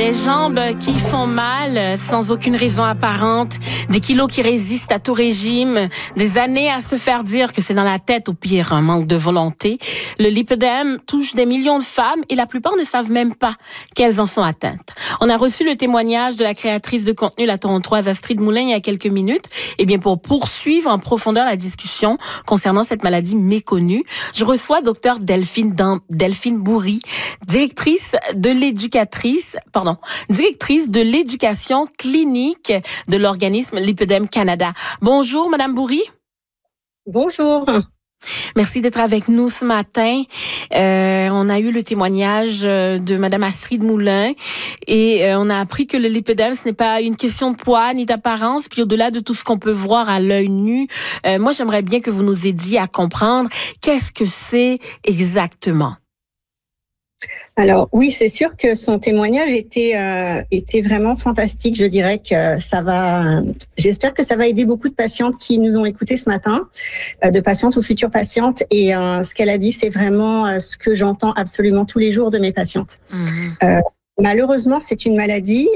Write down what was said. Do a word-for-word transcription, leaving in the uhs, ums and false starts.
Des jambes qui font mal sans aucune raison apparente, des kilos qui résistent à tout régime, des années à se faire dire que c'est dans la tête, au pire un manque de volonté. Le lipœdème touche des millions de femmes et la plupart ne savent même pas qu'elles en sont atteintes. On a reçu le témoignage de la créatrice de contenu La Torontoise Astrid Moulin il y a quelques minutes. Et bien pour poursuivre en profondeur la discussion concernant cette maladie méconnue, je reçois Dr Delphine Dan- Delphine Bourry, directrice de l'éducatrice, pardon, directrice de l'éducation clinique de l'organisme Lipœdème Canada. Bonjour, Madame Bourry. Bonjour. Merci d'être avec nous ce matin. Euh, on a eu le témoignage de Madame Astrid Moulin et euh, on a appris que le lipœdème, ce n'est pas une question de poids ni d'apparence. Puis au-delà de tout ce qu'on peut voir à l'œil nu, euh, moi j'aimerais bien que vous nous aidiez à comprendre qu'est-ce que c'est exactement. Alors oui, c'est sûr que son témoignage était euh, était vraiment fantastique. Je dirais que ça va. J'espère que ça va aider beaucoup de patientes qui nous ont écoutés ce matin, euh, de patientes ou futures patientes. Et euh, ce qu'elle a dit, c'est vraiment euh, ce que j'entends absolument tous les jours de mes patientes. Mmh. Euh, malheureusement, c'est une maladie